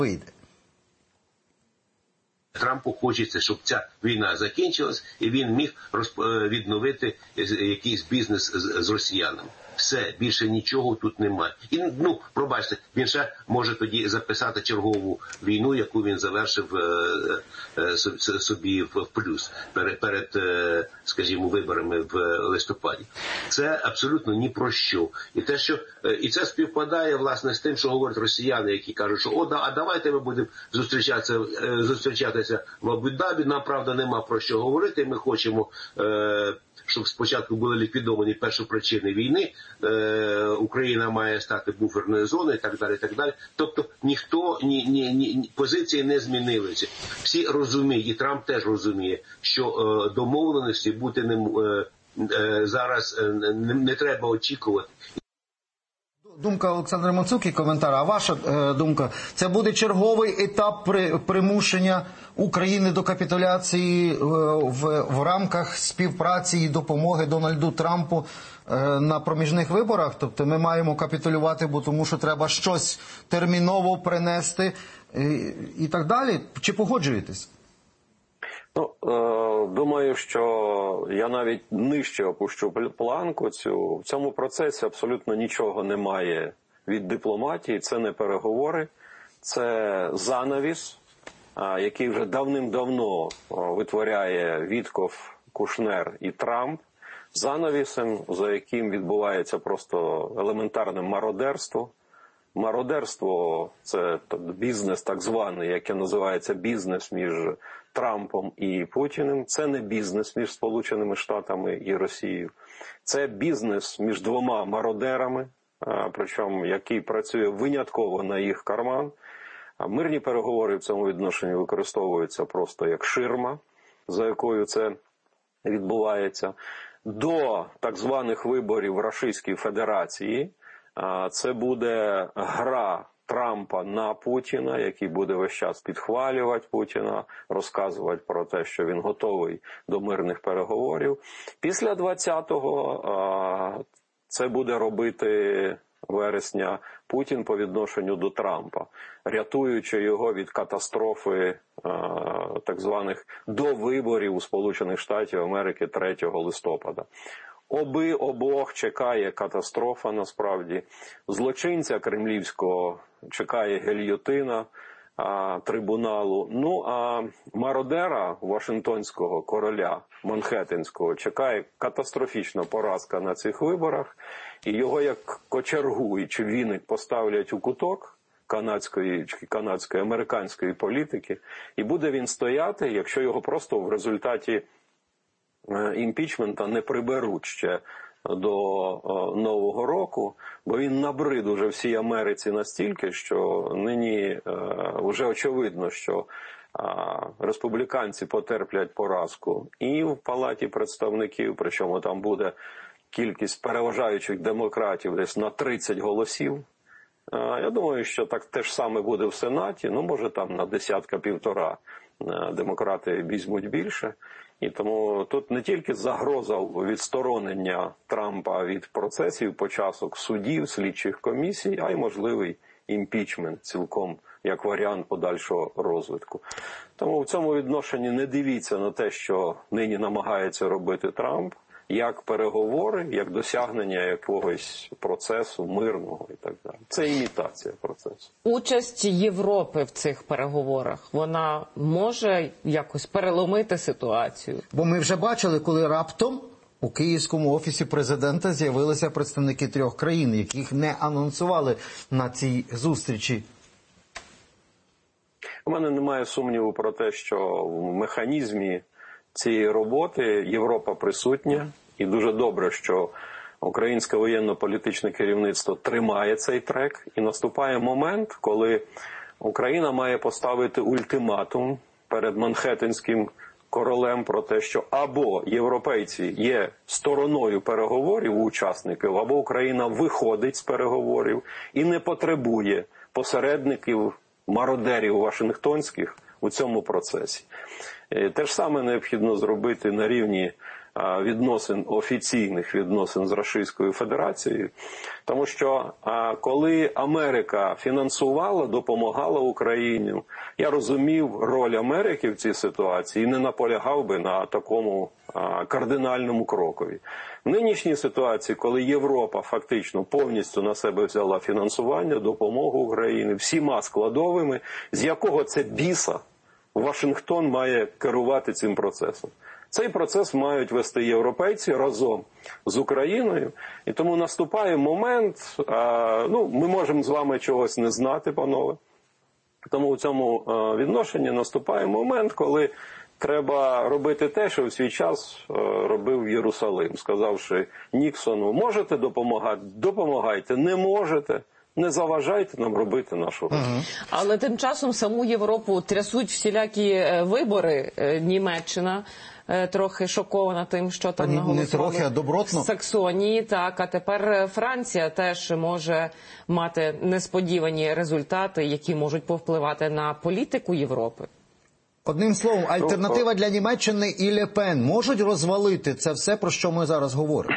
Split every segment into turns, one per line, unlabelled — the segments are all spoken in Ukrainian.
вийде.
Трампу хочеться, щоб ця війна закінчилась, і він міг відновити якийсь бізнес з росіянами. Все, більше нічого тут немає. І, пробачте, він ще може тоді записати чергову війну, яку він завершив собі в плюс перед, скажімо, виборами в листопаді. Це абсолютно ні про що. І це співпадає, власне, з тим, що говорять росіяни, які кажуть, що а давайте ми будемо зустрічатися в Абу-Дабі, нам, правда, нема про що говорити, ми хочемо, щоб спочатку були ліквідовані першопричини війни, Україна має стати буферною зоною і так далі, і так далі. Тобто позиції не змінилися. Всі розуміють, і Трамп теж розуміє, що домовленості бути зараз не треба очікувати.
Думка Олександра Мацук і коментар. А ваша думка? Це буде черговий етап примушення України до капітуляції в рамках співпраці і допомоги Дональду Трампу на проміжних виборах? Тобто ми маємо капітулювати, тому що треба щось терміново принести і так далі? Чи погоджуєтесь?
Думаю, що я навіть нижче опущу планку цю. В цьому процесі абсолютно нічого немає від дипломатії, це не переговори, це занавіс, який вже давним-давно витворяє Вітков, Кушнер і Трамп, занавісом, за яким відбувається просто елементарне мародерство. Мародерство – це бізнес так званий, який називається бізнес між Трампом і Путіним. Це не бізнес між Сполученими Штатами і Росією. Це бізнес між двома мародерами, причому який працює винятково на їх карман. Мирні переговори в цьому відношенні використовуються просто як ширма, за якою це відбувається. До так званих виборів в Російській Федерації це буде гра Трампа на Путіна, який буде весь час підхвалювати Путіна, розказувати про те, що він готовий до мирних переговорів. Після 20-го це буде робити вересня Путін по відношенню до Трампа, рятуючи його від катастрофи так званих довиборів у Сполучених Штатів Америки 3 листопада. Обох чекає катастрофа, насправді. Злочинця кремлівського чекає гільйотина трибуналу. А мародера Вашингтонського короля Манхеттенського чекає катастрофічна поразка на цих виборах. І його як кочергу чи віник поставлять у куток канадської, американської політики. І буде він стояти, якщо його просто в результаті імпічмента не приберуть ще до Нового року, бо він набрид уже всій Америці настільки, що нині вже очевидно, що республіканці потерплять поразку і в Палаті представників, причому там буде кількість переважаючих демократів десь на 30 голосів. Я думаю, що так теж саме буде в Сенаті, може там на десятка-півтора демократи візьмуть більше. І тому тут не тільки загроза відсторонення Трампа від процесів, початок судів, слідчих комісій, а й можливий імпічмент цілком як варіант подальшого розвитку. Тому в цьому відношенні не дивіться на те, що нині намагається робити Трамп, як переговори, як досягнення якогось процесу мирного і так далі. Це імітація процесу.
Участь Європи в цих переговорах, вона може якось переломити ситуацію?
Бо ми вже бачили, коли раптом у Київському офісі президента з'явилися представники 3 країн, яких не анонсували на цій зустрічі.
У мене немає сумніву про те, що в механізмі цієї роботи Європа присутня. І дуже добре, що українське воєнно-політичне керівництво тримає цей трек. І наступає момент, коли Україна має поставити ультиматум перед Манхеттенським королем про те, що або європейці є стороною переговорів у учасників, або Україна виходить з переговорів і не потребує посередників, мародерів вашингтонських у цьому процесі. Те ж саме необхідно зробити на рівні відносин, офіційних відносин з Російською Федерацією. Тому що коли Америка фінансувала, допомагала Україні, я розумів роль Америки в цій ситуації і не наполягав би на такому кардинальному крокові. В нинішній ситуації, коли Європа фактично повністю на себе взяла фінансування, допомогу Україні всіма складовими, з якого це біса Вашингтон має керувати цим процесом. Цей процес мають вести європейці разом з Україною. І тому наступає момент, ми можемо з вами чогось не знати, панове. Тому в цьому відношенні наступає момент, коли треба робити те, що в свій час робив Єрусалим, сказавши Ніксону: можете допомагати? Допомагайте. Не можете? Не заважайте нам робити нашу роботу.
Але тим часом саму Європу трясуть всілякі вибори. Німеччина трохи шокована тим, що там наголосували.
Не трохи, а добротно.
В Саксонії, так. А тепер Франція теж може мати несподівані результати, які можуть повпливати на політику Європи.
Одним словом, альтернатива для Німеччини і Ле Пен можуть розвалити це все, про що ми зараз говоримо?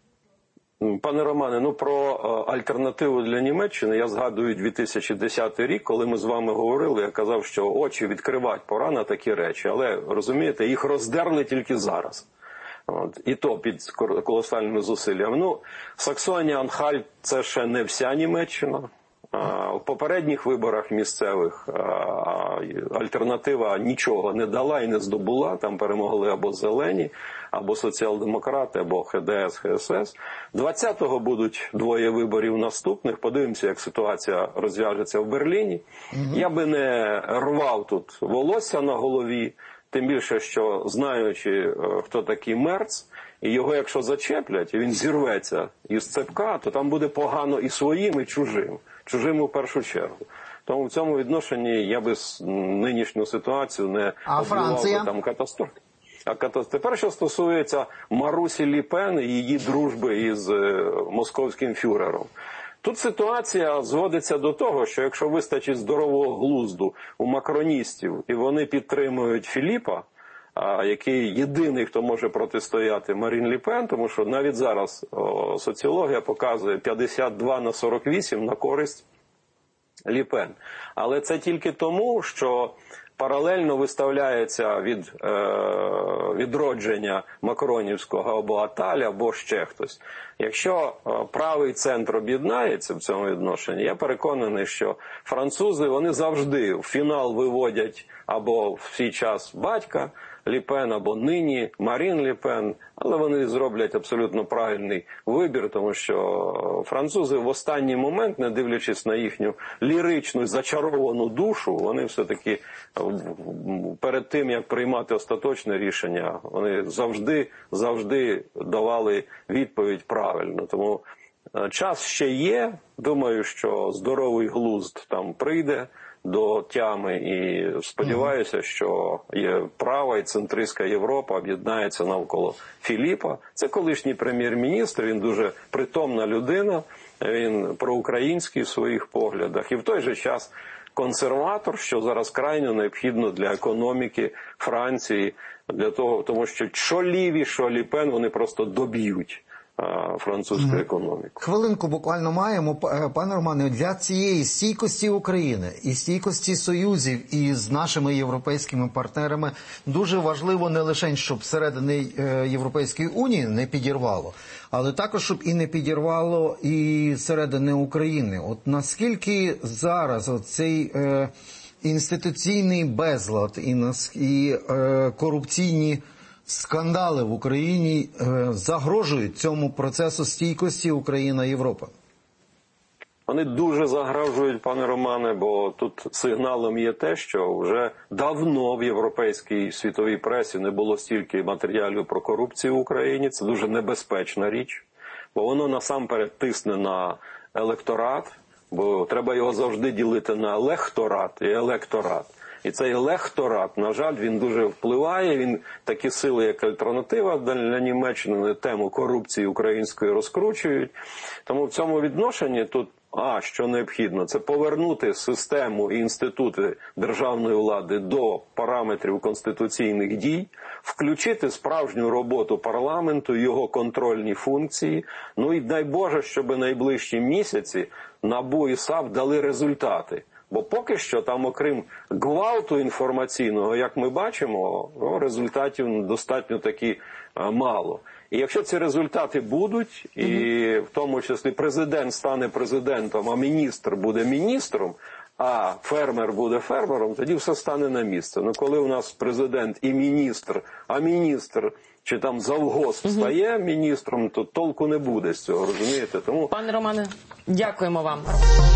Пане Романе, про альтернативу для Німеччини я згадую 2010 рік, коли ми з вами говорили, я казав, що очі відкривати пора на такі речі, але, розумієте, їх роздерли тільки зараз. І то під колосальними зусиллями. Саксонія-Анхальт – це ще не вся Німеччина. В попередніх виборах місцевих альтернатива нічого не дала і не здобула. Там перемогли або зелені, або соціал-демократи, або ХДС, ХСС. 20-го будуть двоє виборів наступних. Подивимося, як ситуація розв'яжеться в Берліні. Я би не рвав тут волосся на голові, тим більше, що знаючи, хто такий Мерц, і його якщо зачеплять, і він зірветься із цепка, то там буде погано і своїм, і чужим. Чужим у першу чергу. Тому в цьому відношенні я би нинішню ситуацію не обливав би там катастроф. Тепер, що стосується Марусі Ле Пен і її дружби із московським фюрером. Тут ситуація зводиться до того, що якщо вистачить здорового глузду у макроністів, і вони підтримують Філіпа, який єдиний, хто може протистояти Марін Ле Пен, тому що навіть зараз соціологія показує 52-48 на користь Ле Пен. Але це тільки тому, що паралельно виставляється відродження макронівського або Аталя, або ще хтось. Якщо правий центр об'єднається в цьому відношенні, я переконаний, що французи, вони завжди в фінал виводять або в свій час батька Ле Пен, або нині Марін Ле Пен, але вони зроблять абсолютно правильний вибір, тому що французи в останній момент, не дивлячись на їхню ліричну, зачаровану душу, вони все-таки перед тим, як приймати остаточне рішення, вони завжди давали відповідь правильно. Тому час ще є, думаю, що здоровий глузд там прийде до тями, і сподіваюся, що права і центристська Європа об'єднається навколо Філіпа. Це колишній прем'єр-міністр, він дуже притомна людина, він проукраїнський в своїх поглядах і в той же час консерватор, що зараз крайне необхідно для економіки Франції, тому що що Ліві, що Ле Пен, вони просто доб'ють французьку економіку.
Хвилинку буквально маємо, пане Романе, для цієї стійкості України і стійкості союзів із нашими європейськими партнерами дуже важливо не лише, щоб всередині Європейської Унії не підірвало, але також, щоб і не підірвало і середини України. От наскільки зараз цей інституційний безлад і корупційні скандали в Україні загрожують цьому процесу стійкості Україна-Європа?
Вони дуже загрожують, пане Романе, бо тут сигналом є те, що вже давно в європейській світовій пресі не було стільки матеріалів про корупцію в Україні. Це дуже небезпечна річ, бо воно насамперед тисне на електорат, бо треба його завжди ділити на лекторат і електорат. І цей лекторат, на жаль, він дуже впливає, він такі сили, як альтернатива для Німеччини, тему корупції української розкручують. Тому в цьому відношенні тут що необхідно, це повернути систему і інститути державної влади до параметрів конституційних дій, включити справжню роботу парламенту, його контрольні функції. Ну і дай Боже, щоб найближчі місяці НАБУ і САП дали результати. Бо поки що там, окрім гвалту інформаційного, як ми бачимо, результатів достатньо таки мало. І якщо ці результати будуть, і в тому числі президент стане президентом, а міністр буде міністром, а фермер буде фермером, тоді все стане на місце. Ну коли у нас президент і міністр, а міністр чи там завгосп стає міністром, то толку не буде з цього, розумієте? Тому...
Пане Романе, дякуємо вам.